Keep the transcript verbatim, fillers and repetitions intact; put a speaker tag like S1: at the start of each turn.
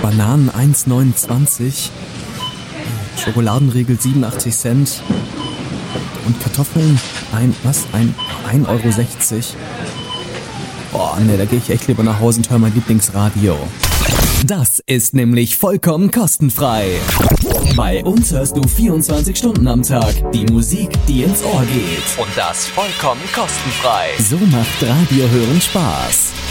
S1: Bananen eins neunundzwanzig, Schokoladenriegel siebenundachtzig Cent und Kartoffeln ein, was, ein, ein Euro sechzig. Boah, ne, da gehe ich echt lieber nach Hause und höre mein Lieblingsradio. Das ist nämlich vollkommen kostenfrei. Bei uns hörst du vierundzwanzig Stunden am Tag die Musik, die ins Ohr geht. Und das vollkommen kostenfrei. So macht Radio hören Spaß.